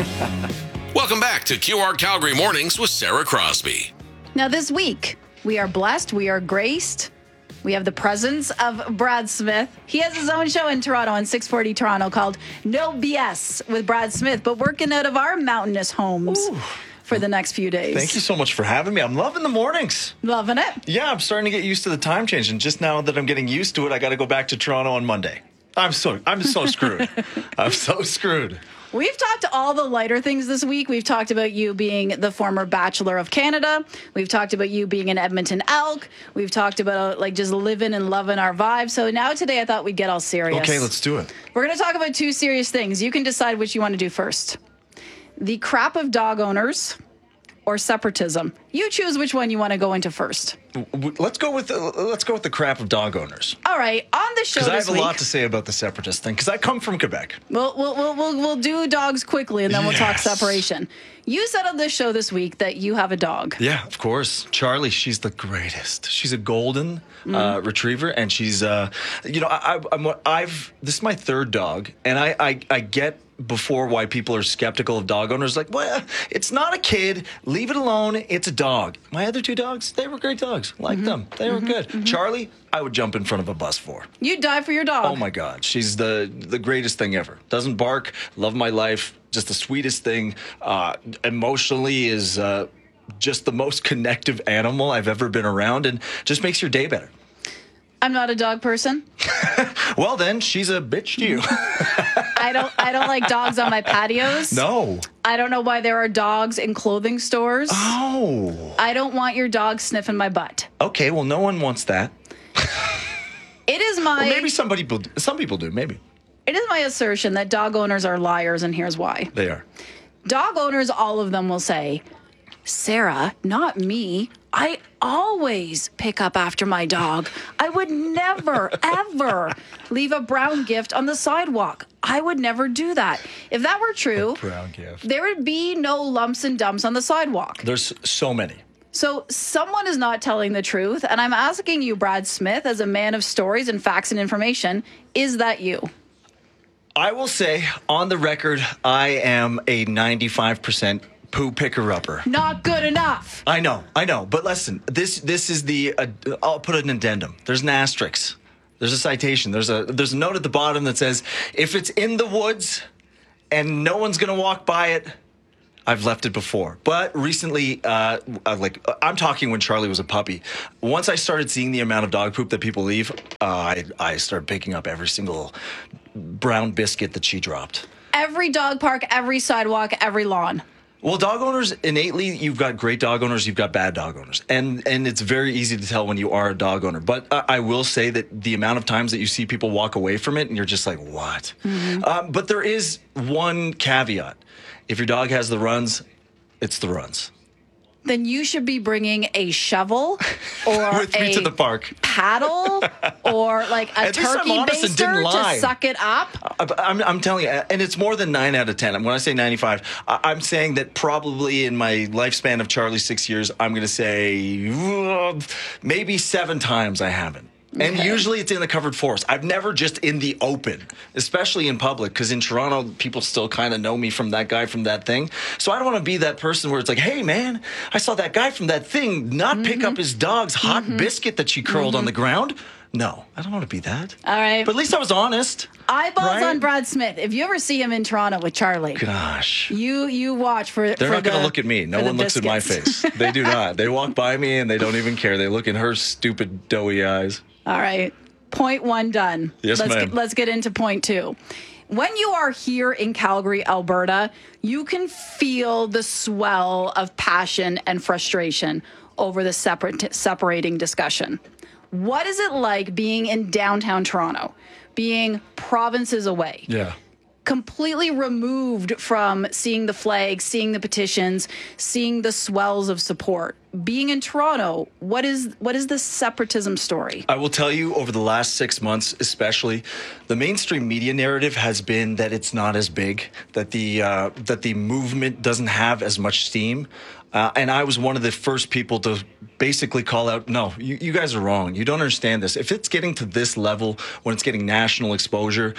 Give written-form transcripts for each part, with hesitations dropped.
Welcome back to QR Calgary Mornings with Sarah Crosby. Now, this week, we are blessed, we are graced. We have the presence of Brad Smith. He has his own show in Toronto on 640 Toronto called No BS with Brad Smith, but working out of our mountainous homes for the next few days. Thank you so much for having me. I'm loving the mornings. Loving it? Yeah, I'm starting to get used to the time change, and just now that I'm getting used to it, I got to go back to Toronto on Monday. I'm so screwed. I'm so screwed. We've talked all the lighter things this week. We've talked about you being the former Bachelor of Canada. We've talked about you being an Edmonton Elk. We've talked about just living and loving our vibe. So now today I thought we'd get all serious. Okay, let's do it. We're going to talk about two serious things. You can decide which you want to do first. The crap of dog owners or separatism. You choose which one you want to go into first. Let's go with the crap of dog owners. All right, on the show this week. Because I have a lot to say about the separatist thing, because I come from Quebec. We'll do dogs quickly, and then we'll talk separation. You said on this show this week that you have a dog. Yeah, of course. Charlie, she's the greatest. She's a golden retriever, and she's, this is my third dog, and I get before why people are skeptical of dog owners. Like, well, it's not a kid. Leave it alone. It's a dog. My other two dogs, they were great dogs. Liked them. They were good. Charlie, I would jump in front of a bus for. You'd die for your dog. Oh, my God. She's the greatest thing ever. Doesn't bark. Love my life. Just the sweetest thing. Emotionally is just the most connective animal I've ever been around, and just makes your day better. I'm not a dog person. Well, then she's a bitch to you. I don't like dogs on my patios. No. I don't know why there are dogs in clothing stores. Oh. I don't want your dog sniffing my butt. Okay, well, no one wants that. It is my... Well, maybe some people do, maybe. It is my assertion that dog owners are liars, and here's why. They are. Dog owners, all of them will say, Sarah, not me. I always pick up after my dog. I would never, ever leave a brown gift on the sidewalk. I would never do that. If that were true, brown gift. There would be no lumps and dumps on the sidewalk. There's so many. So someone is not telling the truth, and I'm asking you, Brad Smith, as a man of stories and facts and information, is that you? I will say, on the record, I am a 95% poo picker-upper. Not good enough. I know. But listen, this is the, I'll put an addendum. There's an asterisk. There's a citation. There's a note at the bottom that says, if it's in the woods and no one's going to walk by it, I've left it before. But recently, I'm talking when Charlie was a puppy. Once I started seeing the amount of dog poop that people leave, I started picking up every single brown biscuit that she dropped. Every dog park, every sidewalk, every lawn. Well, dog owners, innately, you've got great dog owners, you've got bad dog owners. And it's very easy to tell when you are a dog owner. But I will say that the amount of times that you see people walk away from it and you're just like, what? Mm-hmm. But there is one caveat. If your dog has the runs, it's the runs. Then you should be bringing a shovel or with me to the park, paddle, or like a turkey baster to suck it up. I'm telling you, and it's more than 9 out of 10. When I say 95, I'm saying that probably in my lifespan of Charlie's 6 years, I'm going to say maybe 7 times I haven't. And usually it's in the covered forest. I've never just in the open, especially in public, because in Toronto, people still kind of know me from that guy from that thing. So I don't want to be that person where it's like, hey, man, I saw that guy from that thing not pick up his dog's hot biscuit that she curled on the ground. No, I don't want to be that. All right. But at least I was honest. Eyeballs on Brad Smith. If you ever see him in Toronto with Charlie. Gosh. You watch for They're not going to look at me. No one looks at my face. They do not. They walk by me and they don't even care. They look in her stupid, doughy eyes. All right. Point 1 done. Yes, ma'am. Let's get into point 2. When you are here in Calgary, Alberta, you can feel the swell of passion and frustration over the separating discussion. What is it like being in downtown Toronto, being provinces away? Yeah. Completely removed from seeing the flags, seeing the petitions, seeing the swells of support. being in Toronto, what is the separatism story? I will tell you, over the last 6 months, especially, the mainstream media narrative has been that it's not as big, that the movement doesn't have as much steam. And I was one of the first people to basically call out, no, you guys are wrong. You don't understand this. If it's getting to this level, when it's getting national exposure,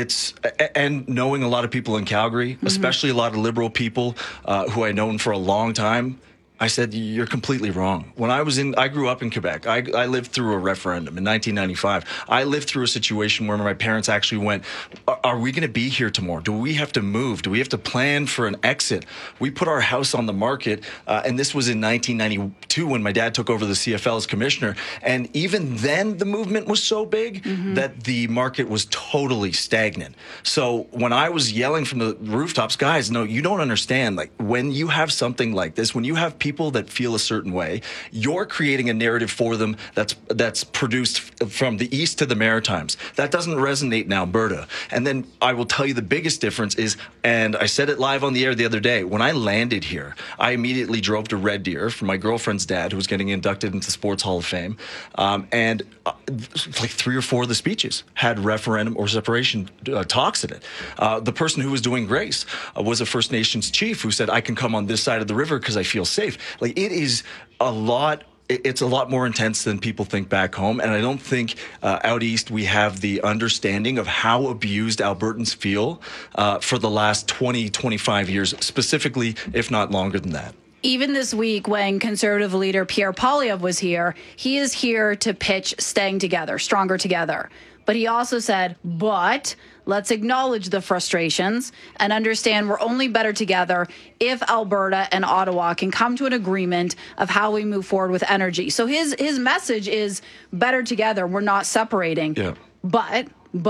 and knowing a lot of people in Calgary, especially a lot of liberal people who I've known for a long time, I said, you're completely wrong. When I grew up in Quebec. I lived through a referendum in 1995. I lived through a situation where my parents actually went, are we going to be here tomorrow? Do we have to move? Do we have to plan for an exit? We put our house on the market, and this was in 1992 when my dad took over the CFL as commissioner. And even then, the movement was so big that the market was totally stagnant. So when I was yelling from the rooftops, guys, no, you don't understand. Like, when you have something like this, when you have people that feel a certain way, you're creating a narrative for them that's produced from the east to the Maritimes. That doesn't resonate in Alberta. And then I will tell you the biggest difference is, and I said it live on the air the other day, when I landed here, I immediately drove to Red Deer for my girlfriend's dad, who was getting inducted into Sports Hall of Fame. And like 3 or 4 of the speeches had referendum or separation talks in it. The person who was doing grace was a First Nations chief who said, I can come on this side of the river because I feel safe. Like, it is a lot. It's a lot more intense than people think back home. And I don't think out east we have the understanding of how abused Albertans feel for the last 20, 25 years, specifically, if not longer than that. Even this week, when Conservative leader Pierre Poilievre was here, he is here to pitch staying together, stronger together. But he also said, but let's acknowledge the frustrations and understand we're only better together if Alberta and Ottawa can come to an agreement of how we move forward with energy. So his message is better together. We're not separating. Yeah. But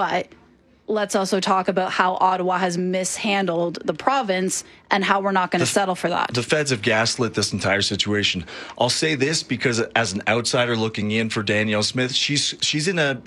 let's also talk about how Ottawa has mishandled the province and how we're not going to settle for that. The feds have gaslit this entire situation. I'll say this because as an outsider looking in for Danielle Smith, she's in a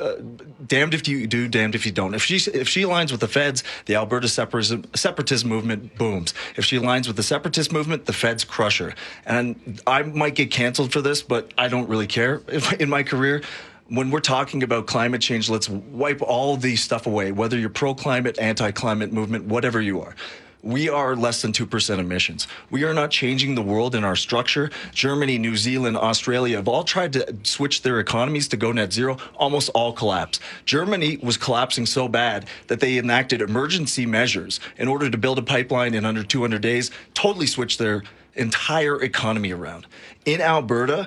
damned if you do, damned if you don't. If she aligns with the feds, the Alberta separatist movement booms. If she aligns with the separatist movement, the feds crush her. And I might get canceled for this, but I don't really care in my career. When we're talking about climate change, let's wipe all the stuff away, whether you're pro-climate, anti-climate movement, whatever you are. We are less than 2% emissions. We are not changing the world in our structure. Germany, New Zealand, Australia have all tried to switch their economies to go net zero. Almost all collapsed. Germany was collapsing so bad that they enacted emergency measures in order to build a pipeline in under 200 days, totally switched their entire economy around. In Alberta,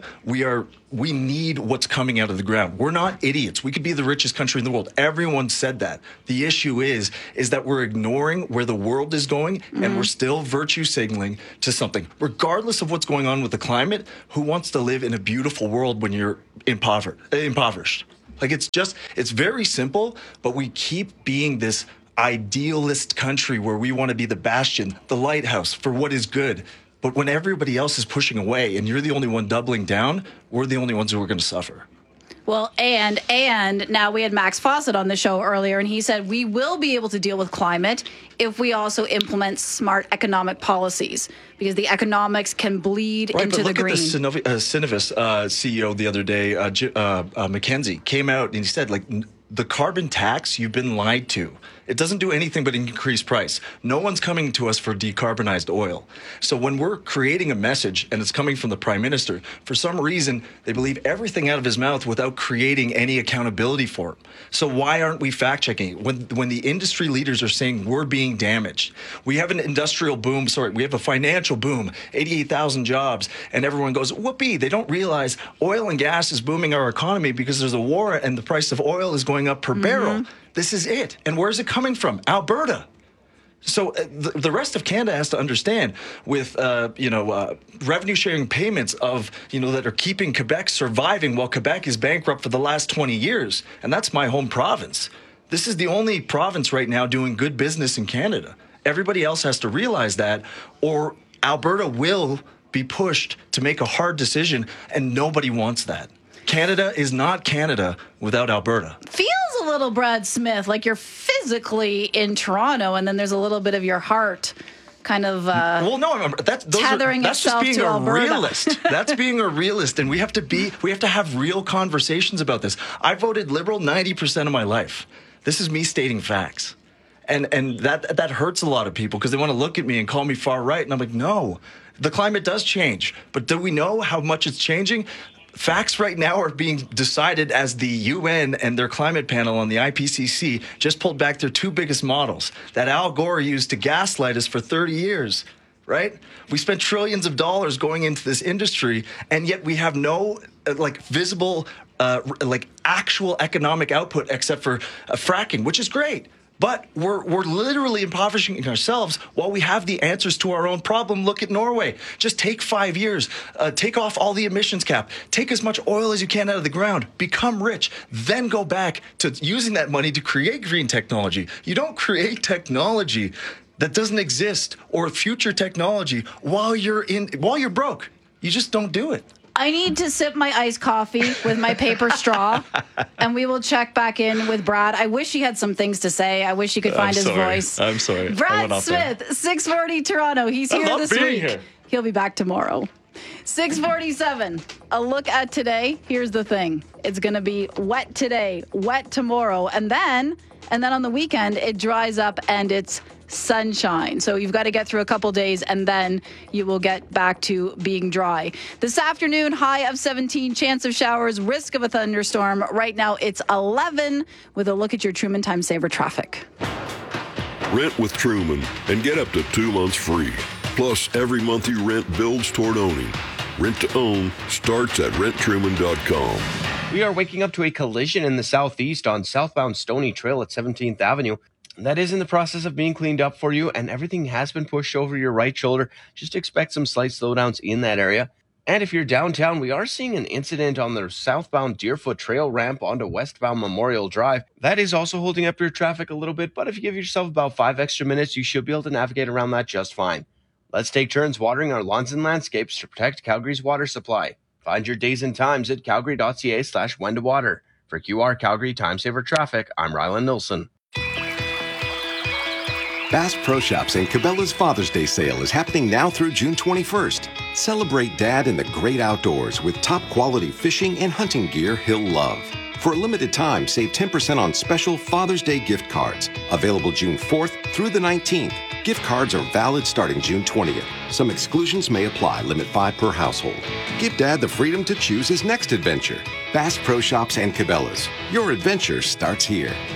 we need what's coming out of the ground. We're not idiots. We could be the richest country in the world. Everyone said that. The issue is that we're ignoring where the world is going, and we're still virtue signaling to something. Regardless of what's going on with the climate, who wants to live in a beautiful world when you're impoverished? Like, it's very simple, but we keep being this idealist country where we want to be the bastion, the lighthouse for what is good. But when everybody else is pushing away and you're the only one doubling down, we're the only ones who are going to suffer. Well, and now we had Max Fawcett on the show earlier, and he said we will be able to deal with climate if we also implement smart economic policies, because the economics can bleed into the green. Right, but look at the Synovus CEO the other day, McKenzie, came out and he said, like, the carbon tax, you've been lied to. It doesn't do anything but increase price. No one's coming to us for decarbonized oil. So when we're creating a message and it's coming from the Prime Minister, for some reason, they believe everything out of his mouth without creating any accountability for it. So why aren't we fact-checking it? When the industry leaders are saying we're being damaged, we have an industrial boom, we have a financial boom, 88,000 jobs, and everyone goes, whoopee. They don't realize oil and gas is booming our economy because there's a war and the price of oil is going up per barrel. This is it. And where's it coming from? Alberta. So the rest of Canada has to understand with, revenue sharing payments that are keeping Quebec surviving while Quebec is bankrupt for the last 20 years. And that's my home province. This is the only province right now doing good business in Canada. Everybody else has to realize that, or Alberta will be pushed to make a hard decision, and nobody wants that. Canada is not Canada without Alberta. Feels a little, Brad Smith, like you're physically in Toronto and then there's a little bit of your heart kind of well, no, that's just being to a Alberta. realist. That's being a realist, and we have to have real conversations about this. I voted Liberal 90% of my life. This is me stating facts, and that hurts a lot of people because they want to look at me and call me far right, and I'm like, no, the climate does change, but do we know how much it's changing? Facts right now are being decided as the UN and their climate panel on the IPCC just pulled back their two biggest models that Al Gore used to gaslight us for 30 years, right? We spent trillions of dollars going into this industry, and yet we have no visible, actual economic output except for fracking, which is great. But we're literally impoverishing ourselves while we have the answers to our own problem. Look at Norway. Just take 5 years. Take off all the emissions cap. Take as much oil as you can out of the ground. Become rich. Then go back to using that money to create green technology. You don't create technology that doesn't exist or future technology while you're broke. You just don't do it. I need to sip my iced coffee with my paper straw, and we will check back in with Brad. I wish he had some things to say. I wish he could find his voice. I'm sorry. Brad Smith, 640 Toronto. He's here this week. Here. He'll be back tomorrow. 647. A look at today. Here's the thing. It's going to be wet today, wet tomorrow, and then on the weekend, it dries up and it's sunshine. So you've got to get through a couple days and then you will get back to being dry. This afternoon, high of 17, chance of showers, risk of a thunderstorm. Right now it's 11 with a look at your Truman Time Saver traffic. Rent with Truman and get up to 2 months free. Plus, every month you rent builds toward owning. Rent to own starts at renttruman.com. We are waking up to a collision in the southeast on southbound Stony Trail at 17th Avenue. That is in the process of being cleaned up for you, and everything has been pushed over your right shoulder. Just expect some slight slowdowns in that area. And if you're downtown, we are seeing an incident on the southbound Deerfoot Trail ramp onto westbound Memorial Drive. That is also holding up your traffic a little bit, but if you give yourself about 5 extra minutes, you should be able to navigate around that just fine. Let's take turns watering our lawns and landscapes to protect Calgary's water supply. Find your days and times at calgary.ca/when-to-water. For QR Calgary Time Saver Traffic, I'm Rylan Nilsson. Bass Pro Shops and Cabela's Father's Day sale is happening now through June 21st. Celebrate Dad in the great outdoors with top-quality fishing and hunting gear he'll love. For a limited time, save 10% on special Father's Day gift cards. Available June 4th through the 19th. Gift cards are valid starting June 20th. Some exclusions may apply. Limit 5 per household. Give Dad the freedom to choose his next adventure. Bass Pro Shops and Cabela's. Your adventure starts here.